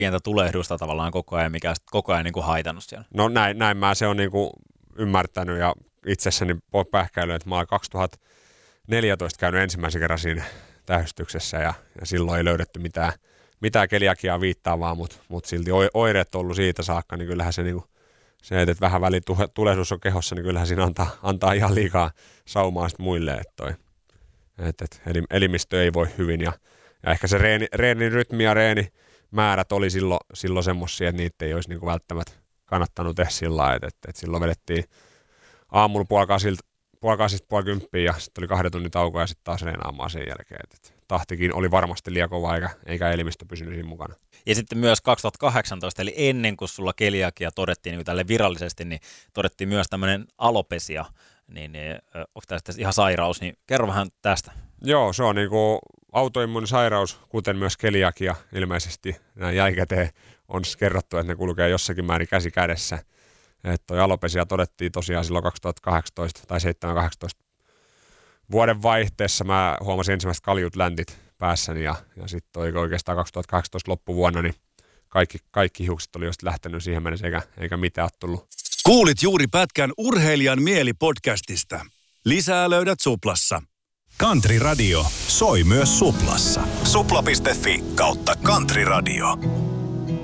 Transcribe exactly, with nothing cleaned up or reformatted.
pientä tulehdusta tavallaan koko ajan, mikä koko ajan niin kuin haitannut siellä. No näin, näin mä se on niin kuin ymmärtänyt ja itsessäni pähkäilyä, että mä olen kaksituhattaneljätoista käynyt ensimmäisen kerran siinä tähystyksessä ja, ja silloin ei löydetty mitään, mitään keliakiaa viittaavaa, mutta mut silti oireet on ollut siitä saakka, niin kyllähän se, niin kuin, se että vähän väliin tulehdus on kehossa, niin kyllähän siinä antaa, antaa ihan liikaa saumaa sit muille, että toi, et, et, elimistö ei voi hyvin ja, ja ehkä se reeni, reenin rytmi ja reenimäärät oli silloin, silloin semmoisia, että niitä ei olisi niin kuin välttämättä kannattanut tehdä sillä lailla, että, että, että silloin vedettiin aamulla puoli kasilta, puoli kasista puoli kymppiä ja sitten oli kahden tunnin tauko ja sitten taas reenaamaan sen jälkeen. Että, että tahtikin oli varmasti liian kova eikä, eikä elimistö pysynyt siinä mukana. Ja sitten myös kaksituhattakahdeksantoista, eli ennen kuin sulla keliakia todettiin niin tälle virallisesti, niin todettiin myös tämmöinen alopesia. Niin, niin onko tästä ihan sairaus, niin kerro vähän tästä. Joo, se on niin kuin autoimmuunisairaus, kuten myös keliakia ilmeisesti. Näin jälkikäteen on kerrottu, että ne kulkee jossakin määrin käsi kädessä. Että toi alopesia todettiin tosiaan silloin kaksituhattakahdeksantoista tai seitsemän kahdeksantoista vuoden vaihteessa. Mä huomasin ensimmäiset kaljut läntit päässäni ja, ja sitten oikeastaan kaksituhattakahdeksantoista loppuvuonna niin kaikki, kaikki hiukset oli just lähtenyt siihen mennessä eikä, eikä mitään tullut. Kuulit juuri pätkän Urheilijan mieli podcastista. Lisää löydät Suplassa. Country Radio soi myös Suplassa. Supla piste fi kautta Country Radio.